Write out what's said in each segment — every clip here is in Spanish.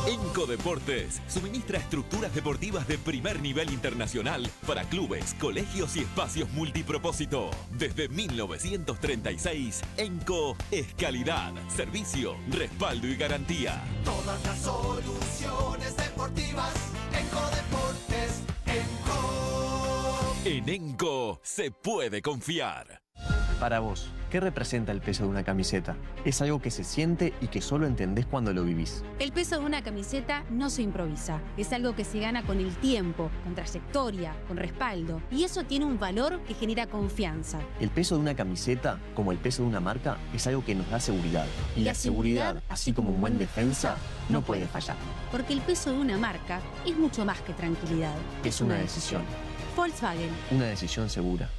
Enco Deportes suministra estructuras deportivas de primer nivel internacional para clubes, colegios y espacios multipropósito. Desde 1936, Enco es calidad, servicio, respaldo y garantía. Todas las soluciones deportivas, Enco Deportes, Enco. En Enco se puede confiar. Para vos, ¿qué representa el peso de una camiseta? Es algo que se siente y que solo entendés cuando lo vivís. El peso de una camiseta no se improvisa. Es algo que se gana con el tiempo, con trayectoria, con respaldo. Y eso tiene un valor que genera confianza. El peso de una camiseta, como el peso de una marca, es algo que nos da seguridad. Y la seguridad, así como un buen defensa, no puede fallar. Porque el peso de una marca es mucho más que tranquilidad. Es una decisión. Volkswagen. Una decisión segura.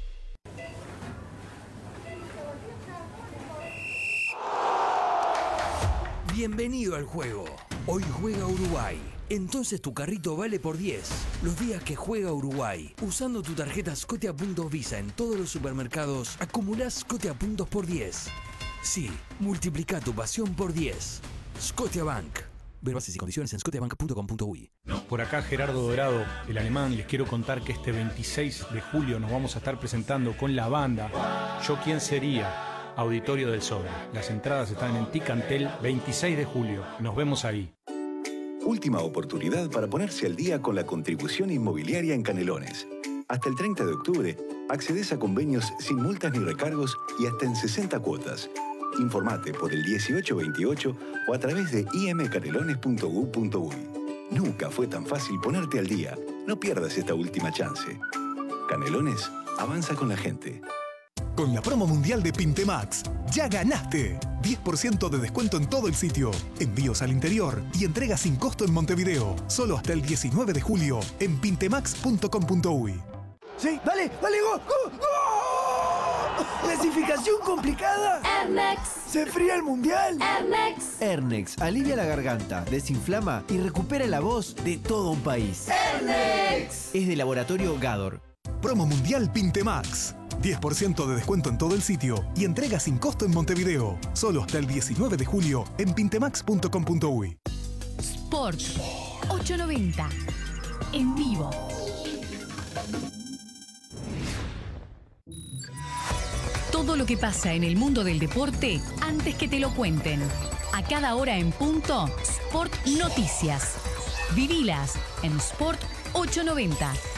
Bienvenido al juego. Hoy juega Uruguay. Entonces tu carrito vale por 10. Los días que juega Uruguay. Usando tu tarjeta Scotia Puntos Visa en todos los supermercados, acumulás Scotia Puntos por 10. Sí, multiplica tu pasión por 10. Scotia Bank. Ver bases y condiciones en scotiabank.com.uy. Por acá Gerardo Dorado, el alemán. Les quiero contar que este 26 de julio nos vamos a estar presentando con la banda Yo Quién Sería, Auditorio del Sobra. Las entradas están en Ticantel, 26 de julio. Nos vemos ahí. Última oportunidad para ponerse al día con la contribución inmobiliaria en Canelones. Hasta el 30 de octubre, accedes a convenios sin multas ni recargos y hasta en 60 cuotas. Informate por el 1828 o a través de imcanelones.gu.uy. Nunca fue tan fácil ponerte al día. No pierdas esta última chance. Canelones avanza con la gente. Con la promo mundial de Pintemax, ¡ya ganaste! 10% de descuento en todo el sitio, envíos al interior y entrega sin costo en Montevideo. Solo hasta el 19 de julio en pintemax.com.uy. Sí, dale, go, go, go. ¿Clasificación complicada? Ernex. ¿Se fría el mundial? Ernex. Ernex alivia la garganta, desinflama y recupera la voz de todo un país. Ernex. Es de Laboratorio Gador. Promo mundial Pintemax. 10% de descuento en todo el sitio y entrega sin costo en Montevideo. Solo hasta el 19 de julio en pintemax.com.uy. Sport 890. En vivo. Todo lo que pasa en el mundo del deporte antes que te lo cuenten. A cada hora en punto, Sport Noticias. Vivilas en Sport 890.